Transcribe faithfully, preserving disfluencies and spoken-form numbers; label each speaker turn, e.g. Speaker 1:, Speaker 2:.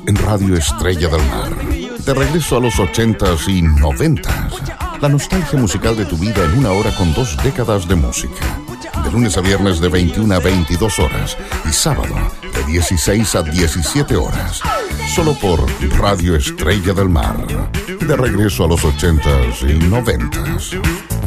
Speaker 1: en Radio Estrella del Mar. De regreso a los ochentas y noventas. La nostalgia musical de tu vida en una hora con dos décadas de música. De lunes a viernes de veintiuna a veintidós horas y sábado de dieciséis a diecisiete horas. Solo por Radio Estrella del Mar. De regreso a los ochentas y noventas.